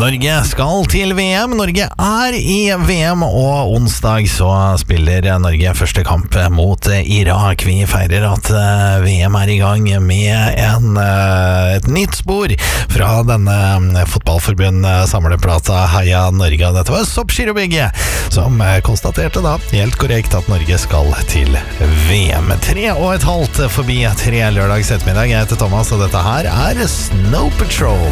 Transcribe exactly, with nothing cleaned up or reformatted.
Norge skal til V M. Norge er i V M, og onsdag så spiller Norge første kamp mot Irak. Vi feirer at V M er i gang med en, et nytt spor fra denne fotballforbund samleplata Heia Norge. Dette var Sopp Skirobygge som konstaterte da helt korrekt at Norge skal til V M. Tre og et halvt forbi tre lørdags ettermiddag. Jeg heter Thomas, og dette her er Snow Patrol.